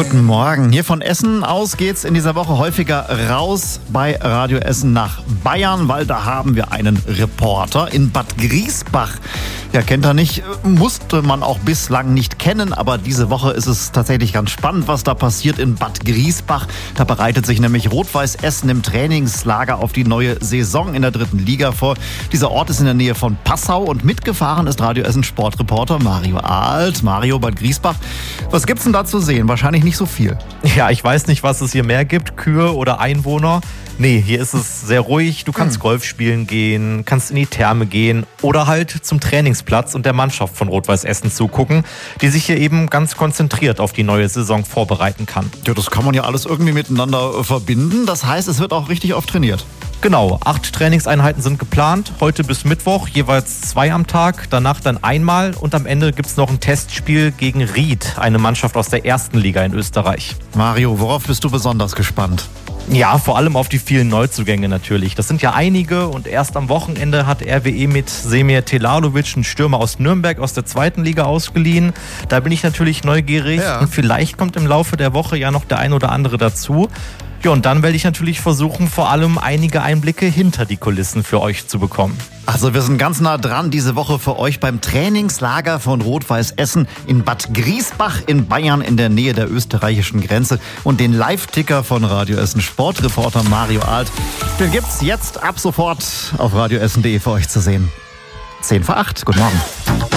Guten Morgen. Hier von Essen aus geht's in dieser Woche häufiger raus bei Radio Essen nach Bayern, weil da haben wir einen Reporter in Bad Griesbach. Ja, kennt er nicht, musste man auch bislang nicht kennen, aber diese Woche ist es tatsächlich ganz spannend, was da passiert in Bad Griesbach. Da bereitet sich nämlich Rot-Weiß Essen im Trainingslager auf die neue Saison in der 3. Liga vor. Dieser Ort ist in der Nähe von Passau und mitgefahren ist Radio Essen Sportreporter Mario Alt. Mario, Bad Griesbach, was gibt's denn da zu sehen? Wahrscheinlich nicht so viel. Ja, ich weiß nicht, was es hier mehr gibt, Kühe oder Einwohner. Nee, hier ist es sehr ruhig. Du kannst Golf spielen gehen, kannst in die Therme gehen oder halt zum Trainingsplatz und der Mannschaft von Rot-Weiß Essen zugucken, die sich hier eben ganz konzentriert auf die neue Saison vorbereiten kann. Ja, das kann man ja alles irgendwie miteinander verbinden. Das heißt, es wird auch richtig oft trainiert. Genau, 8 Trainingseinheiten sind geplant, heute bis Mittwoch, jeweils 2 am Tag, danach dann einmal und am Ende gibt es noch ein Testspiel gegen Ried, eine Mannschaft aus der 1. Liga in Österreich. Mario, worauf bist du besonders gespannt? Ja, vor allem auf die vielen Neuzugänge natürlich. Das sind ja einige und erst am Wochenende hat RWE mit Semir Telalovic einen Stürmer aus Nürnberg aus der 2. Liga ausgeliehen. Da bin ich natürlich neugierig und vielleicht kommt im Laufe der Woche ja noch der ein oder andere dazu. Ja, und dann werde ich natürlich versuchen, vor allem einige Einblicke hinter die Kulissen für euch zu bekommen. Also wir sind ganz nah dran diese Woche für euch beim Trainingslager von Rot-Weiß Essen in Bad Griesbach in Bayern in der Nähe der österreichischen Grenze. Und den Live-Ticker von Radio Essen Sportreporter Mario Alt, den gibt's jetzt ab sofort auf radioessen.de für euch zu sehen. 7:50, guten Morgen.